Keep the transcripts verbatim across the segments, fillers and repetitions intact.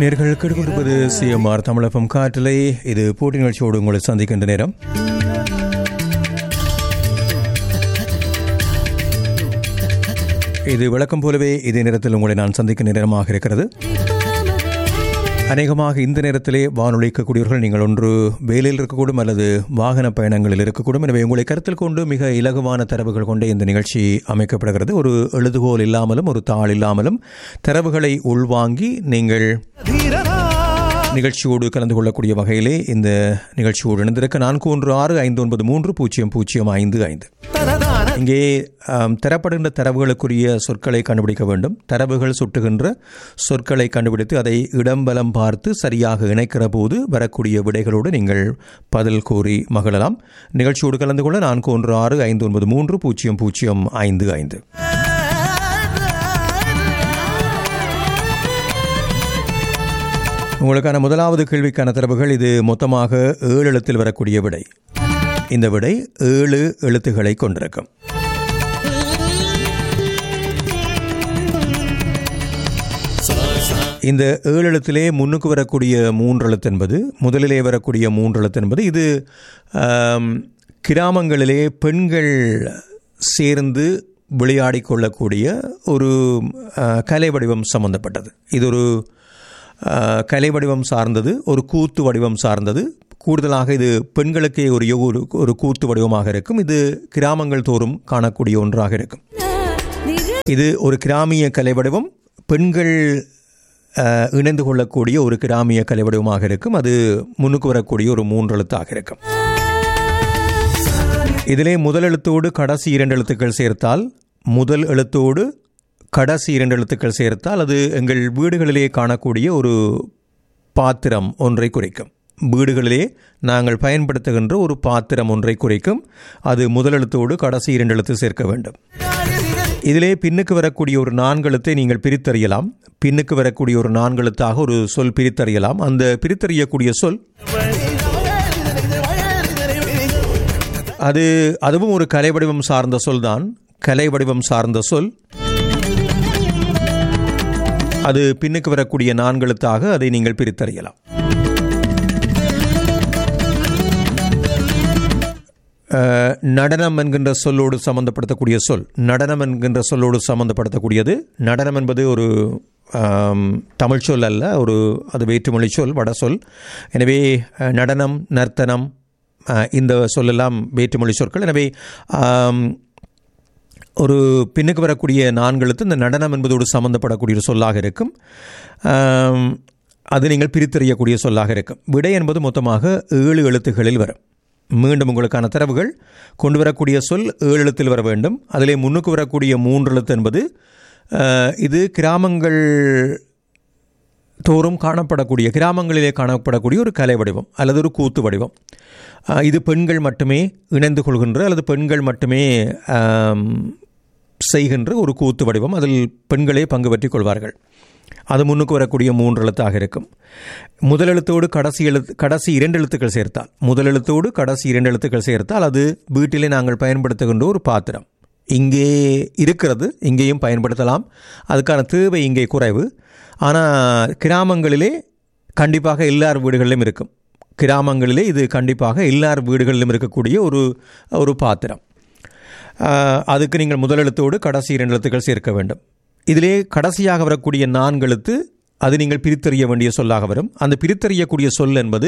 நேர்கள் கேட்டுக்கொண்டிருப்பது சிஎம்ஆர் தமிழகம் காற்றலை. இது போட்டி நிகழ்ச்சியோடு உங்களை சந்திக்கின்ற நேரம். இது வழக்கம் போலவே இதே நேரத்தில் உங்களை நான் சந்திக்கும் நேரமாக இருக்கிறது. அநேகமாக இந்த நேரத்திலே வானொலி இருக்கக்கூடியவர்கள் நீங்கள் ஒன்று வேலையில் இருக்கக்கூடும் அல்லது வாகன பயணங்களில் இருக்கக்கூடும். எனவே உங்களை கருத்தில் கொண்டு மிக இலகுவான தரவுகள் கொண்டே இந்த நிகழ்ச்சி அமைக்கப்படுகிறது. ஒரு எழுதுகோல் இல்லாமலும் ஒரு தாள் இல்லாமலும் தரவுகளை உள்வாங்கி நீங்கள் நிகழ்ச்சியோடு கலந்து கொள்ளக்கூடிய வகையிலே இந்த நிகழ்ச்சியோடு இணைந்திருக்க நான்கு ஒன்று ஆறு ஐந்து ஒன்பது மூன்று பூஜ்ஜியம் பூஜ்ஜியம் ஐந்து ஐந்து. இங்கே தரப்படுகின்ற தரவுகளுக்குரிய சொற்களை கண்டுபிடிக்க வேண்டும். தரவுகள் சுட்டுகின்ற சொற்களை கண்டுபிடித்து அதை இடம்பலம் பார்த்து சரியாக இணைக்கிற போது வரக்கூடிய விடைகளோடு நீங்கள் பதில் கூறி மகிழலாம். நிகழ்ச்சியோடு கலந்து கொள்ள நான்கு ஒன்று ஆறு ஐந்து ஒன்பது மூன்று பூஜ்ஜியம் பூஜ்ஜியம் ஐந்து ஐந்து. உங்களுக்கான முதலாவது கேள்விக்கான தரவுகள் இது மொத்தமாக ஏழு எழுத்தில் வரக்கூடிய விடை. இந்த விடை ஏழு எழுத்துக்களை கொண்டிருக்கும். இந்த ஏழு எழுத்திலே முன்னுக்கு வரக்கூடிய மூன்று எழுத்து என்பது முதலிலே வரக்கூடிய மூன்று எழுத்து என்பது இது கிராமங்களிலே பெண்கள் சேர்ந்து விளையாடி கொள்ளக்கூடிய ஒரு கலை வடிவம் சம்பந்தப்பட்டது. இது ஒரு கலை வடிவம் சார்ந்தது, ஒரு கூத்து வடிவம் சார்ந்தது. கூடுதலாக இது பெண்களுக்கே ஒரு ஒரு கூத்து வடிவமாக இருக்கும். இது கிராமங்கள் தோறும் காணக்கூடிய ஒன்றாக இருக்கும். இது ஒரு கிராமிய கலை வடிவம், பெண்கள் இணைந்து கொள்ளக்கூடிய ஒரு கிராமிய கலை வடிவமாக இருக்கும். அது முன்னுக்கு வரக்கூடிய ஒரு மூன்று எழுத்தாக இருக்கும். இதிலே முதல் எழுத்தோடு கடைசி இரண்டு எழுத்துக்கள் சேர்த்தால் முதல் எழுத்தோடு கடைசி இரண்டு எழுத்துக்கள் சேர்த்தால் அது எங்கள் வீடுகளிலே காணக்கூடிய ஒரு பாத்திரம் ஒன்றை குறிக்கும். வீடுகளிலே நாங்கள் பயன்படுத்துகின்ற ஒரு பாத்திரம் ஒன்றை குறிக்கும். அது முதல் எழுத்தோடு கடைசி இரண்டு எழுத்து சேர்க்க வேண்டும். இதிலே பின்னுக்கு வரக்கூடிய ஒரு நான்கு எழுத்தை நீங்கள் பிரித்தறியலாம். பின்னுக்கு வரக்கூடிய ஒரு நான்கு எழுத்தாக ஒரு சொல் பிரித்தறியலாம். அந்த பிரித்தறியக்கூடிய சொல் அது அதுவும் ஒரு கலை வடிவம் சார்ந்த சொல் தான். கலை வடிவம் சார்ந்த சொல் அது பின்னுக்கு வரக்கூடிய நான்கு எழுத்தாக அதை நீங்கள் பிரித்தறியலாம். நடனம் என்கின்ற சொல்லோடு சம்பந்தப்படுத்தக்கூடிய சொல் நடனம் என்கின்ற சொல்லோடு சம்பந்தப்படுத்தக்கூடியது. நடனம் என்பது ஒரு தமிழ் சொல் அல்ல, ஒரு அது வேற்றுமொழி சொல், வட சொல். எனவே நடனம், நர்த்தனம் இந்த சொல்லெல்லாம் வேற்றுமொழி சொற்கள். எனவே ஒரு பின்னுக்கு வரக்கூடிய நான்கு எழுத்து இந்த நடனம் என்பதோடு சம்பந்தப்படக்கூடிய ஒரு சொல்லாக இருக்கும். அது நீங்கள் பிரித்தறியக்கூடிய சொல்லாக இருக்கும். விடை என்பது மொத்தமாக ஏழு எழுத்துக்களில் வரும். மீண்டும் உங்களுக்கான தரவுகள் கொண்டு வரக்கூடிய சொல் ஏழு எழுத்தில் வர வேண்டும். அதிலே முன்னுக்கு வரக்கூடிய மூன்று எழுத்து என்பது இது கிராமங்கள் தோறும் காணப்படக்கூடிய கிராமங்களிலே காணப்படக்கூடிய ஒரு கலை வடிவம் அல்லது ஒரு கூத்து வடிவம். இது பெண்கள் மட்டுமே இணைந்து கொள்கின்ற அல்லது பெண்கள் மட்டுமே செய்கின்ற ஒரு கூத்து வடிவம். அதில் பெண்களே பங்கு பற்றிக் கொள்வார்கள். அது முன்னுக்கு வரக்கூடிய மூன்று எழுத்தாக இருக்கும். முதல் எழுத்தோடு கடைசி எழுத்து கடைசி இரண்டு எழுத்துக்கள் சேர்த்தால் முதல் எழுத்தோடு கடைசி இரண்டு எழுத்துக்கள் சேர்த்தால் அது வீட்டிலே நாங்கள் பயன்படுத்துகின்ற ஒரு பாத்திரம். இங்கே இருக்கிறது, இங்கேயும் பயன்படுத்தலாம். அதுக்கான தேவை இங்கே குறைவு. ஆனால் கிராமங்களிலே கண்டிப்பாக எல்லார் வீடுகளிலும் இருக்கும். கிராமங்களிலே இது கண்டிப்பாக எல்லார் வீடுகளிலும் இருக்கக்கூடிய ஒரு ஒரு பாத்திரம். அதுக்கு நீங்கள் முதல் எழுத்தோடு கடைசி இரண்டு எழுத்துக்கள் சேர்க்க வேண்டும். இதிலே கடைசியாக வரக்கூடிய நான்கு எழுத்து அது நீங்கள் பிரித்தறிய வேண்டிய சொல்லாக வரும். அந்த பிரித்தறியக்கூடிய சொல் என்பது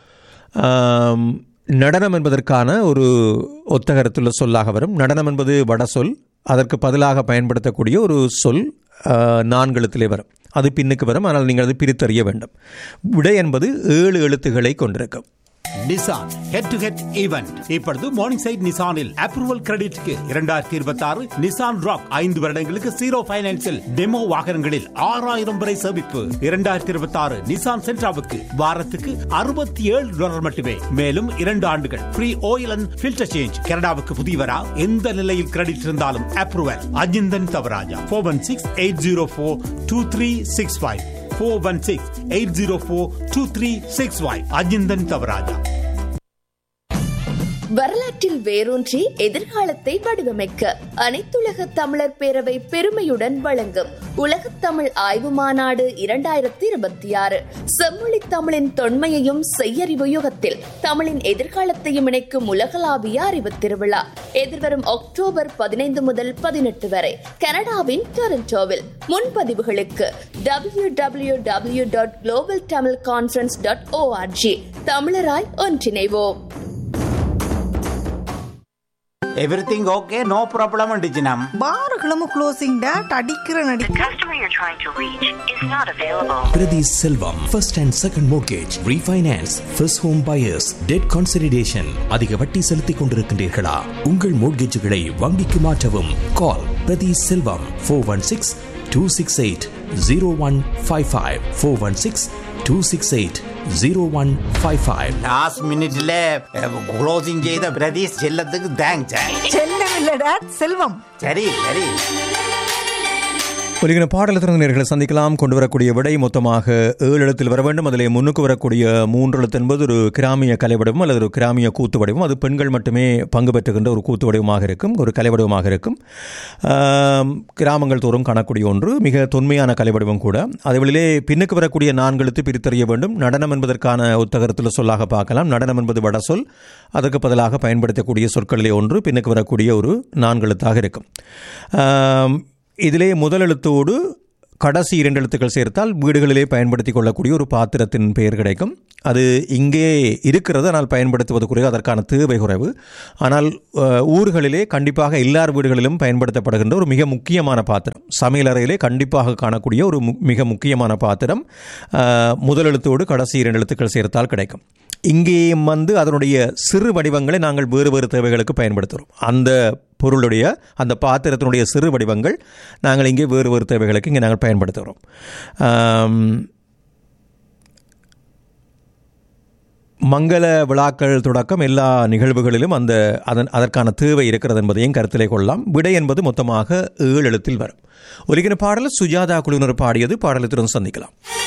நடனம் என்பதற்கான ஒரு ஒத்தகரத்துள்ள சொல்லாக வரும். நடனம் என்பது வட சொல். அதற்கு பதிலாக பயன்படுத்தக்கூடிய ஒரு சொல் நான்கு எழுத்திலே வரும். அது பின்னுக்கு வரும். ஆனால் நீங்கள் அது பிரித்தறிய வேண்டும். விடை என்பது ஏழு எழுத்துக்களை கொண்டிருக்கும். Nissan head to head event இப்பொழுது மார்னிங் சைட் நிசானில் அப்ரூவல் கிரெடிட்க்கு இரண்டாயிரத்தி இருபத்தி ஆறு நிசான் ராக் ஐந்து வருடங்களுக்கு ஜீரோ பைனான்சில் டெமோ வாகனங்களில் ஆறாயிரம் வரை சேமிப்பு. இரண்டாயிரத்தி இருபத்தி ஆறு நிசான் சென்ட்ராவுக்கு வாரத்துக்கு அறுபத்தி ஏழு டாலர் மட்டுமே. மேலும் இரண்டு ஆண்டுகள் free oil and filter change. கனடாவுக்கு புதியவரா எந்த நிலையில் கிரெடிட் இருந்தாலும் approval. Ajinthan Thavaraja four one six eight zero four two three six five four one six eight zero four two three six five. Ajinthan Thavaraja. வரலாற்றில் வேரூன்றி எதிர்காலத்தை வடிவமைக்க அனைத்துலக தமிழர் பேரவை பெருமையுடன் வழங்கும் உலகத் தமிழ் ஆய்வு மாநாடு இரண்டாயிரத்தி இருபத்தி ஆறு. செம்மொழி தமிழின் தொன்மையையும் செய்யறிவு யுகத்தில் தமிழின் எதிர்காலத்தையும் இணைக்கும் உலகளாவிய அறிவு திருவிழா எதிர்வரும் அக்டோபர் பதினைந்து முதல் பதினெட்டு வரை கனடாவின் டொரண்டோவில். முன்பதிவுகளுக்கு W W W dot global Tamil conference dot O R G. தமிழராய் ஒன்றிணைவோம். Everything okay, no problem டிஜினம். பாருகளும் closing date அடிக்கிற நடி. The customer you're trying to reach is not available. Priti Selvam, first and second mortgage, refinance, first home buyers, debt consolidation. அதிக வட்டி செலுத்திக் கொண்டிருக்கின்றீர்களா? உங்கள் மோட்கேஜுகளை வங்கிக்கு மாற்றவும். கால் பிரதி செல்வம் four one six two six eight zero one five five four one six two six eight zero one five five. Last மினிட்ல closing செய்த பிரதீஷ் செல்லத்துக்கு தேங்க்ஸ். செல்லம் இல்ல டேட், செல்வம். சரி சரி. ஒலிகின பாடல் திறந்த நேர்களை சந்திக்கலாம். கொண்டு வரக்கூடிய விடை மொத்தமாக ஏழு எழுத்தில் வர வேண்டும். அதில் முன்னுக்கு வரக்கூடிய மூன்று எழுத்து என்பது ஒரு கிராமிய கலை வடிவம் அல்லது ஒரு கிராமிய கூத்து வடிவம். அது பெண்கள் மட்டுமே பங்கு பெற்றுகின்ற ஒரு கூத்து வடிவமாக இருக்கும், ஒரு கலை வடிவமாக இருக்கும். கிராமங்கள் தோறும் காணக்கூடிய ஒன்று, மிக தொன்மையான கலை வடிவம் கூட. அதுவெளியிலே பின்னுக்கு வரக்கூடிய நான்கு எழுத்து பிரித்தறிய வேண்டும். நடனம் என்பதற்கான ஒத்தகரத்தில் சொல்லாக பார்க்கலாம். நடனம் என்பது வட சொல், அதற்கு பதிலாக பயன்படுத்தக்கூடிய சொற்களிலே ஒன்று பின்னுக்கு வரக்கூடிய ஒரு நான்கு எழுத்தாக இருக்கும். இதிலே முதல் எழுத்தோடு கடைசி இரண்டு எழுத்துக்கள் சேர்த்தால் வீடுகளிலே பயன்படுத்தி கொள்ளக்கூடிய ஒரு பாத்திரத்தின் பெயர் கிடைக்கும். அது இங்கே இருக்கிறது, ஆனால் பயன்படுத்துவது குறைவு, அதற்கான தேவை குறைவு. ஆனால் ஊர்களிலே கண்டிப்பாக எல்லார் வீடுகளிலும் பயன்படுத்தப்படுகின்ற ஒரு மிக முக்கியமான பாத்திரம், சமையலறையிலே கண்டிப்பாக காணக்கூடிய ஒரு மிக முக்கியமான பாத்திரம் முதல் எழுத்தோடு கடைசி இரண்டு எழுத்துக்கள் சேர்த்தால் கிடைக்கும். இங்கேயும் வந்து அதனுடைய சிறு வடிவங்களை நாங்கள் வேறு வேறு தேவைகளுக்கு பயன்படுத்துகிறோம். அந்த பொருளுடைய அந்த பாத்திரத்தினுடைய சிறு வடிவங்கள் நாங்கள் இங்கே வேறு வேறு தேவைகளுக்கு இங்கே நாங்கள் பயன்படுத்துகிறோம். மங்கள விழாக்கள் தொடக்கம் எல்லா நிகழ்வுகளிலும் அந்த அதன் அதற்கான தேவை இருக்கிறது என்பதையும் கருத்திலே கொள்ளலாம். விடை என்பது மொத்தமாக ஏழு எழுத்தில் வரும். ஒலிக்கிற பாடல் சுஜாதா குழுவினர் பாடியது. பாடலத்துடன் சந்திக்கலாம்.